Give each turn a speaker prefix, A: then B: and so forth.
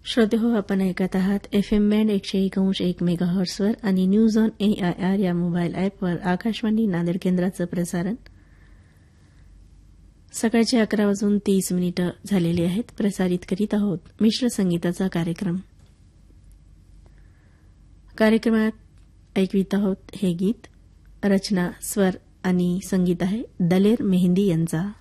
A: श्रोते हो, आपण ऐकत आहात FM बँड 101.1 मेगाहर्ट्झवर आणि न्यूज ऑन AIR या मोबाईल ॲपवर आकाशवाणी नांदेड केंद्राचं प्रसारण. सकाळचे 11:30 झालेले आहेत. प्रसारित करीत आहोत मिश्र संगीताचा कार्यक्रम. कार्यक्रमात ऐकवित आहोत हे गीत. रचना, स्वर आणि संगीत आहे दलेर मेहंदी यांचा.